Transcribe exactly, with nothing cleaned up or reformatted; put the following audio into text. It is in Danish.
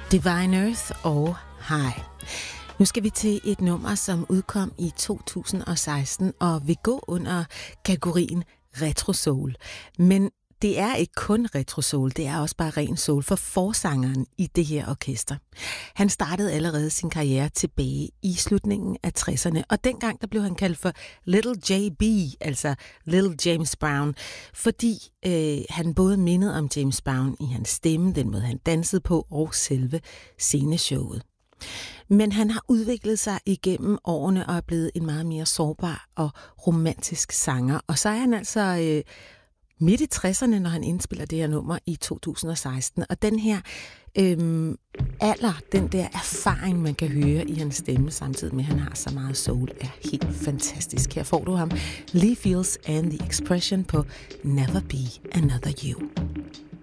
Divine Earth og High. Nu skal vi til et nummer, som udkom i to tusind og seksten og vil gå under kategorien retro soul. Men det er ikke kun retro soul, det er også bare ren soul for forsangeren i det her orkester. Han startede allerede sin karriere tilbage i slutningen af tresserne, og dengang der blev han kaldt for Little J B, altså Little James Brown, fordi øh, han både mindede om James Brown i hans stemme, den måde han dansede på, og selve sceneshowet. Men han har udviklet sig igennem årene og er blevet en meget mere sårbar og romantisk sanger. Og så er han altså øh, midt i tresserne, når han indspiller det her nummer i to tusind og seksten. Og den her øh, alder, den der erfaring, man kan høre i hans stemme, samtidig med, at han har så meget soul, er helt fantastisk. Her får du ham, Lee Fields and the Expression på Never Be Another You.